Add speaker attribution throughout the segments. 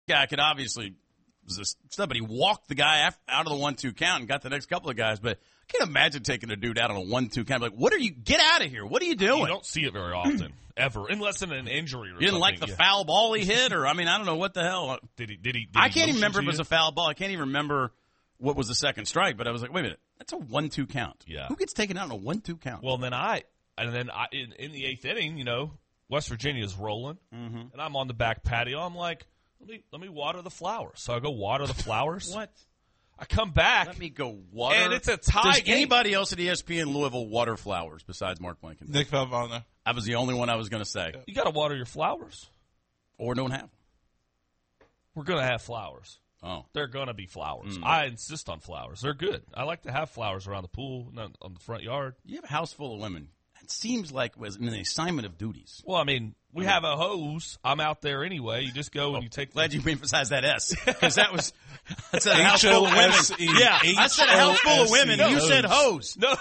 Speaker 1: guy could obviously somebody walked the guy out of the 1-2 count and got the next couple of guys, but I can't imagine taking a dude out on a 1-2 count. Like, get out of here. What are you doing?
Speaker 2: You don't see it very often, ever, unless in an injury or something.
Speaker 1: You didn't like the foul ball he hit, or, I don't know what the hell.
Speaker 2: Did he
Speaker 1: I can't even remember if it was a foul ball. I can't even remember what was the second strike, but I was like, wait a minute. That's a 1-2 count.
Speaker 2: Yeah.
Speaker 1: Who gets taken out on a 1-2 count?
Speaker 2: Well, then in the eighth inning, West Virginia's rolling, and I'm on the back patio. I'm like, let me water the flowers. So I go water the flowers.
Speaker 1: What?
Speaker 2: I come back.
Speaker 1: Let me go water.
Speaker 2: And it's a tie
Speaker 1: Does
Speaker 2: game.
Speaker 1: anybody else at ESPN Louisville water flowers besides Mark Blankenship?
Speaker 3: Nick Valvano.
Speaker 1: That was the only one I was going to say.
Speaker 2: You got to water your flowers.
Speaker 1: Or don't have them.
Speaker 2: We're going to have flowers.
Speaker 1: Oh.
Speaker 2: They're going to be flowers. I insist on flowers. They're good. I like to have flowers around the pool, on the front yard.
Speaker 1: You have a house full of women. It seems like it was an assignment of duties.
Speaker 2: Well, we have a hose. I'm out there anyway. You just go and you take.
Speaker 1: Glad you emphasized that S, because I said a house full of women.
Speaker 3: H-O-S-E.
Speaker 1: Yeah, I said a house full of women. You said hose.
Speaker 2: No,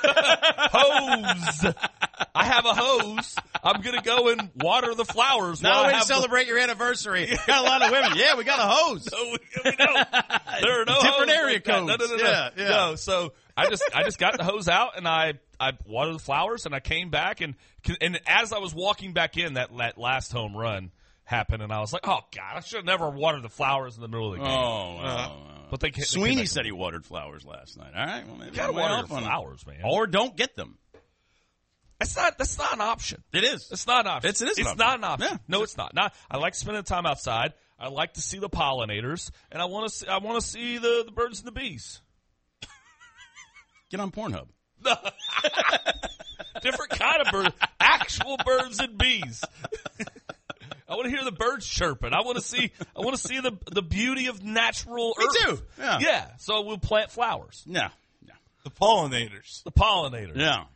Speaker 2: hose. I have a hose. I'm gonna go and water the flowers.
Speaker 1: Now way to celebrate your anniversary. Got a lot of women. Yeah, we got a hose.
Speaker 2: No, we don't. There are no
Speaker 1: different
Speaker 2: hose
Speaker 1: area
Speaker 2: like that.
Speaker 1: codes.
Speaker 2: No.
Speaker 1: Yeah.
Speaker 2: No, so I just got the hose out and I watered the flowers and I came back and as I was walking back in, that last home run happened and I was like, oh God, I should have never watered the flowers in the middle of the game. But
Speaker 1: Sweeney said he watered flowers last night. All right, well, maybe
Speaker 2: you gotta water your
Speaker 1: off on
Speaker 2: flowers, man.
Speaker 1: or don't get them.
Speaker 2: That's not an option.
Speaker 1: It is.
Speaker 2: It's not an option.
Speaker 1: It is.
Speaker 2: It's not an option.
Speaker 1: Yeah.
Speaker 2: No, it's not. I like spending time outside. I like to see the pollinators, and I want to see the birds and the bees.
Speaker 1: Get on Pornhub.
Speaker 2: Different kind of birds. Actual birds and bees. I want to hear the birds chirping. I want to see the beauty of natural earth.
Speaker 1: Me too. Yeah.
Speaker 2: Yeah. So we'll plant flowers.
Speaker 1: No.
Speaker 3: The pollinators.
Speaker 2: The pollinators.
Speaker 1: Yeah.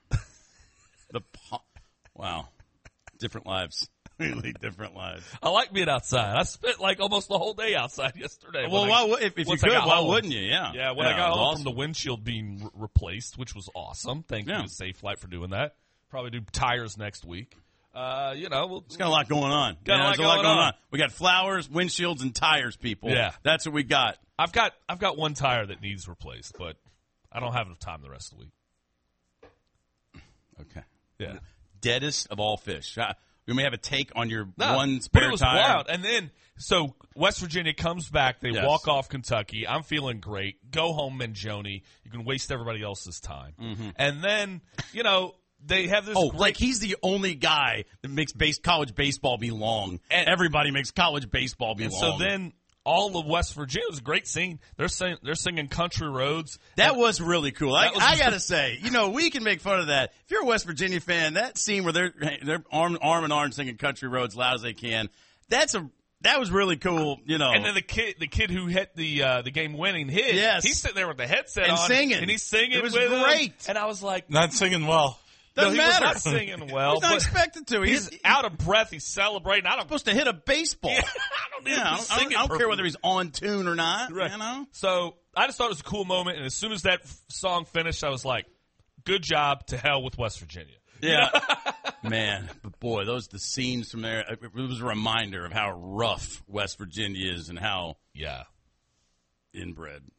Speaker 1: Wow. Different lives. Really different lives.
Speaker 2: I like being outside. I spent like almost the whole day outside yesterday.
Speaker 1: Well, if you could, why wouldn't you? Yeah.
Speaker 2: Yeah, when I got home from the windshield being replaced, which was awesome. Thank you to Safe Flight for doing that. Probably do tires next week.
Speaker 1: It's got a lot going on.
Speaker 2: Got a lot going on.
Speaker 1: We got flowers, windshields, and tires, people.
Speaker 2: Yeah.
Speaker 1: That's what we got.
Speaker 2: I've got one tire that needs replaced, but I don't have enough time the rest of the week.
Speaker 1: Okay.
Speaker 2: Yeah.
Speaker 1: Deadest of all fish. We may have a take on your one
Speaker 2: but
Speaker 1: spare
Speaker 2: it was
Speaker 1: tire.
Speaker 2: wild. And then, so West Virginia comes back. They walk off Kentucky. I'm feeling great. Go home, Mangione. You can waste everybody else's time. Mm-hmm. And then, they have this
Speaker 1: like he's the only guy that makes college baseball be long. And everybody makes college baseball be long.
Speaker 2: So then all of West Virginia, it was a great scene. They're singing Country Roads.
Speaker 1: That was really cool. I got to say, we can make fun of that. If you're a West Virginia fan, that scene where they're arm in arm singing Country Roads loud as they can, that was really cool, And
Speaker 2: then the kid who hit the game winning hit, he's sitting there with the headset
Speaker 1: and
Speaker 2: on
Speaker 1: singing.
Speaker 2: And he's singing.
Speaker 1: It was
Speaker 2: with
Speaker 1: great.
Speaker 2: Him. And I was like,
Speaker 3: not singing well.
Speaker 1: Doesn't
Speaker 2: he
Speaker 1: matter.
Speaker 2: was not singing well.
Speaker 1: He's not expected to.
Speaker 2: He's out of breath. He's celebrating. I'm
Speaker 1: supposed to hit a baseball.
Speaker 2: I
Speaker 1: don't care whether he's on tune or not.
Speaker 2: Right. So I just thought it was a cool moment. And as soon as that song finished, I was like, good job. To hell with West Virginia.
Speaker 1: Yeah. Man, but boy, the scenes from there, it was a reminder of how rough West Virginia is and how inbred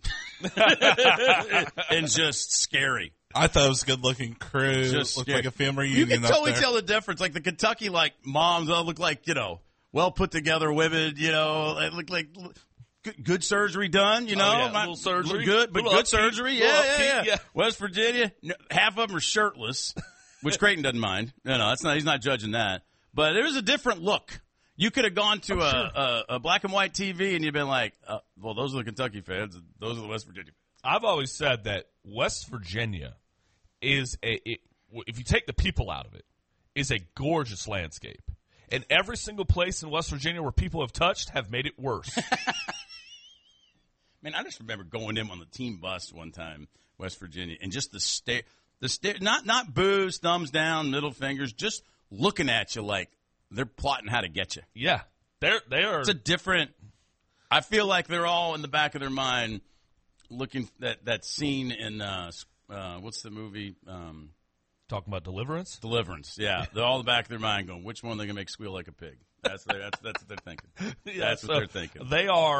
Speaker 1: and just scary.
Speaker 3: I thought it was a good-looking crew.
Speaker 1: Just
Speaker 3: looked
Speaker 1: scary.
Speaker 3: like a family reunion.
Speaker 1: You can totally tell the difference. Like the Kentucky, moms all look like, well put together women. They look like good surgery done.
Speaker 2: Little surgery,
Speaker 1: good, but
Speaker 2: little
Speaker 1: good surgery. Yeah. West Virginia, half of them are shirtless, which Creighton doesn't mind. He's not judging that. But there's a different look. You could have gone to a black and white TV and you'd been like, well, those are the Kentucky fans, and those are the West Virginia fans.
Speaker 2: I've always said that West Virginia is if you take the people out of it, is a gorgeous landscape. And every single place in West Virginia where people have touched have made it worse.
Speaker 1: Man, I just remember going in on the team bus one time, West Virginia, and just the stare, not boos, thumbs down, middle fingers, just looking at you like they're plotting how to get you.
Speaker 2: Yeah, they are.
Speaker 1: It's a different. I feel like they're all in the back of their mind looking that scene in what's the movie?
Speaker 2: Talking about Deliverance?
Speaker 1: Deliverance, yeah. They're all in the back of their mind going, which one are they going to make squeal like a pig? That's what they're thinking. That's what they're thinking.
Speaker 2: They are